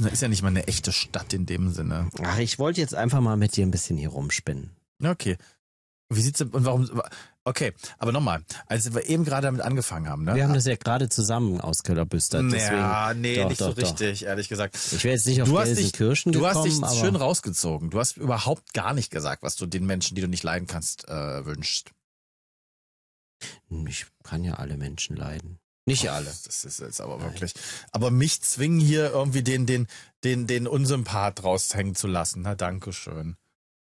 ist ja nicht mal eine echte Stadt in dem Sinne. Ach, ich wollte jetzt einfach mal mit dir ein bisschen hier rumspinnen. Okay. Wie sieht's denn, und warum, okay, aber nochmal, als wir eben gerade damit angefangen haben, ne? Wir haben das ja gerade zusammen ausgelabüstert. Ja, nee, doch, nicht doch, so richtig, ehrlich gesagt. Ich wäre jetzt nicht auf Gelsenkirchen gekommen, Du hast dich aber schön rausgezogen. Du hast überhaupt gar nicht gesagt, was du den Menschen, die du nicht leiden kannst, wünschst. ich kann ja alle Menschen leiden. Nicht alle. Das ist jetzt aber wirklich. Aber mich zwingen hier irgendwie den Unsympath raushängen zu lassen. Na, dankeschön.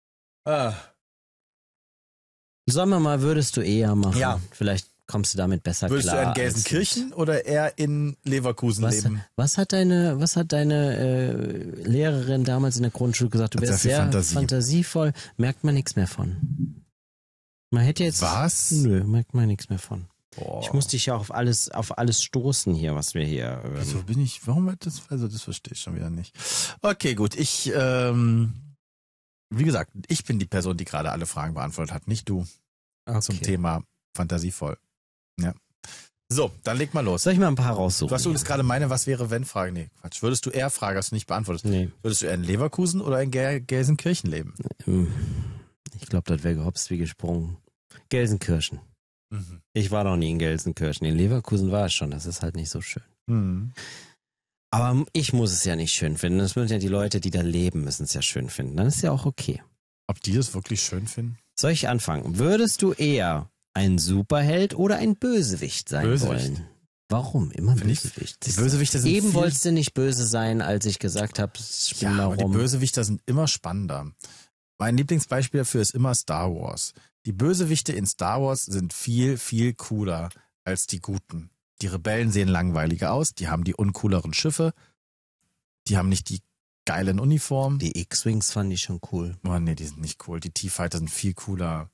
Sagen wir mal, würdest du eher machen? Ja. Vielleicht kommst du damit besser Würdest klar. du in Gelsenkirchen oder eher in Leverkusen leben? Was hat deine Lehrerin damals in der Grundschule gesagt? Du Hat wärst sehr viel sehr Fantasie. fantasievoll. Merkt man nichts mehr von. Man hätte jetzt. Was? Nö, merkt man nichts mehr von. Boah. Ich muss dich ja auf alles stoßen hier, was wir hier. Wieso bin ich, warum wird das, also das verstehe ich schon wieder nicht. Okay, gut, wie gesagt, ich bin die Person, die gerade alle Fragen beantwortet hat, nicht du. Zum Thema fantasievoll. Ja. So, dann leg mal los. Soll ich mal ein paar raussuchen? Du hast übrigens gerade meine Was-wäre-wenn-Frage. Nee, Quatsch. Würdest du eher Frage, hast du nicht beantwortet. Nee. Würdest du eher in Leverkusen oder in Gelsenkirchen leben? Ich glaube, das wäre gehopst wie gesprungen. Gelsenkirchen. Mhm. Ich war noch nie in Gelsenkirchen. In Leverkusen war es schon. Das ist halt nicht so schön. Mhm. Aber ich muss es ja nicht schön finden. Das müssen ja die Leute, die da leben, müssen es ja schön finden. Dann ist ja auch okay. Ob die das wirklich schön finden? Soll ich anfangen? Würdest du eher ein Superheld oder ein Bösewicht sein wollen? Warum? Immer Bösewicht. Die Bösewichter sind Eben wolltest du nicht böse sein, als ich gesagt habe, spinn mal aber die rum. Bösewichter sind immer spannender. Mein Lieblingsbeispiel dafür ist immer Star Wars. Die Bösewichte in Star Wars sind viel, viel cooler als die Guten. Die Rebellen sehen langweiliger aus, die haben die uncooleren Schiffe, die haben nicht die geilen Uniformen. Die X-Wings fand ich schon cool. Oh nee, die sind nicht cool. Die TIE-Fighter sind viel cooler.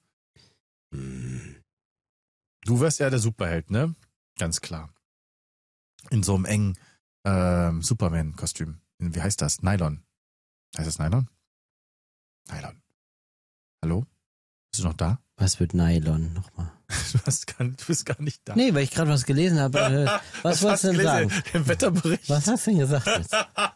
Du wärst eher der Superheld, ne? Ganz klar. In so einem engen Superman-Kostüm. Wie heißt das? Nylon. Heißt das Nylon? Nylon. Hallo? Bist du noch da? Was wird Nylon nochmal? Du bist gar nicht da. Nee, weil ich gerade was gelesen habe. Was wolltest du denn sagen? Im Wetterbericht. Was hast du denn gesagt jetzt?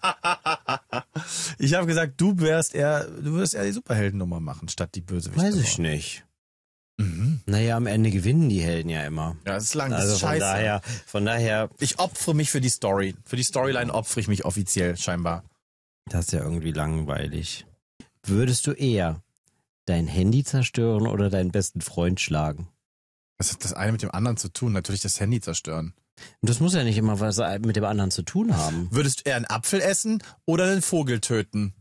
Ich habe gesagt, du würdest eher die Superheldennummer machen, statt die Bösewichte. Weiß ich nicht. Mhm. Naja, am Ende gewinnen die Helden ja immer. Ja, das ist lang, das Also ist scheiße. von daher. Ich opfere mich für die Story. Für die Storyline opfere ich mich offiziell, scheinbar. Das ist ja irgendwie langweilig. Würdest du eher dein Handy zerstören oder deinen besten Freund schlagen? Was hat das eine mit dem anderen zu tun? Natürlich das Handy zerstören. Und das muss ja nicht immer was mit dem anderen zu tun haben. Würdest du eher einen Apfel essen oder einen Vogel töten?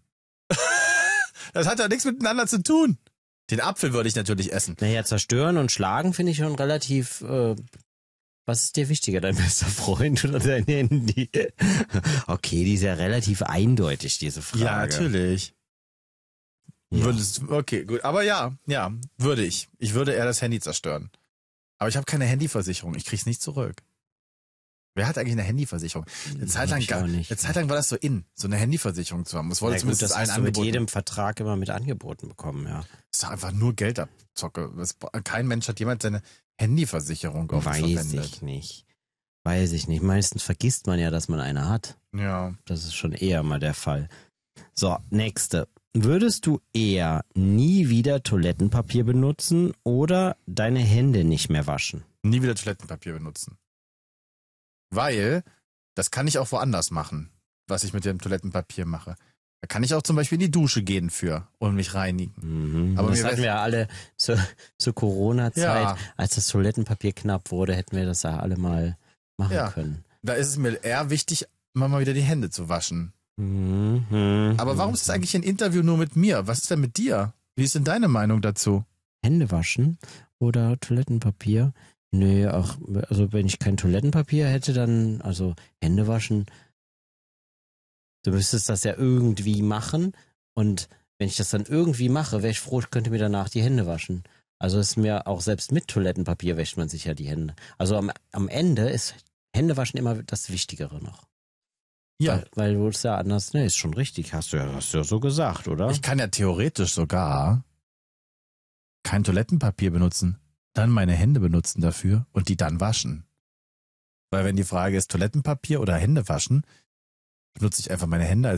Das hat doch nichts miteinander zu tun. Den Apfel würde ich natürlich essen. Naja, zerstören und schlagen finde ich schon relativ. Was ist dir wichtiger, dein bester Freund oder dein Handy? Okay, die ist ja relativ eindeutig, diese Frage. Ja, natürlich. Ja. Okay, gut. Aber ja, würde ich. Ich würde eher das Handy zerstören. Aber ich habe keine Handyversicherung. Ich krieg's nicht zurück. Wer hat eigentlich eine Handyversicherung? Eine Zeit lang war das so so eine Handyversicherung zu haben. Das wurde zumindest das allen hast du mit angeboten. jedem Vertrag immer mit angeboten bekommen, ja. Das ist doch einfach nur Geldabzocke. Kein Mensch hat jemand seine Handyversicherung verwendet. Weiß ich nicht. Meistens vergisst man ja, dass man eine hat. Ja. Das ist schon eher mal der Fall. So, nächste. Würdest du eher nie wieder Toilettenpapier benutzen oder deine Hände nicht mehr waschen? Nie wieder Toilettenpapier benutzen. Weil, das kann ich auch woanders machen, was ich mit dem Toilettenpapier mache. Da kann ich auch zum Beispiel in die Dusche gehen und mich reinigen. Mhm. Aber das hatten wir ja alle zur Corona-Zeit. Ja. Als das Toilettenpapier knapp wurde, hätten wir das ja alle mal machen können. Da ist es mir eher wichtig, immer mal wieder die Hände zu waschen. Aber warum ist das eigentlich ein Interview nur mit mir? Was ist denn mit dir? Wie ist denn deine Meinung dazu? Hände waschen oder Toilettenpapier? Nö, also wenn ich kein Toilettenpapier hätte, dann, also Hände waschen. Du müsstest das ja irgendwie machen und wenn ich das dann irgendwie mache, wäre ich froh, ich könnte mir danach die Hände waschen. Also ist mir auch selbst mit Toilettenpapier wäscht man sich ja die Hände. Also am Ende ist Händewaschen immer das Wichtigere noch. Ja. Weil du es ja anders, ist schon richtig, hast du ja so gesagt, oder? Ich kann ja theoretisch sogar kein Toilettenpapier benutzen, dann meine Hände benutzen dafür und die dann waschen. Weil wenn die Frage ist Toilettenpapier oder Hände waschen, benutze ich einfach meine Hände als